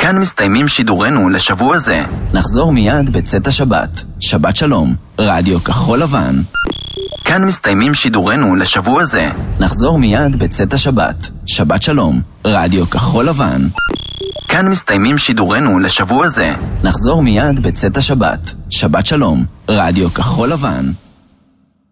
כאן מסתיימים שידורנו לשבוע זה. נחזור מיד בצאת השבת. שבת שלום, רדיו כחול לבן. כאן מסתיימים שידורנו לשבוע זה. נחזור מיד בצאת השבת. שבת שלום, רדיו כחול לבן. כאן מסתיימים שידורנו לשבוע זה. נחזור מיד בצאת השבת. שבת שלום, רדיו כחול לבן.